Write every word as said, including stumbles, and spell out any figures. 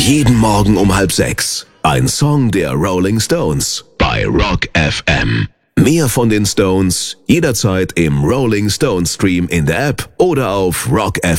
Jeden Morgen um halb sechs. Ein Song der Rolling Stones bei Rock F M. Mehr von den Stones jederzeit im Rolling Stones Stream in der App oder auf rock f m.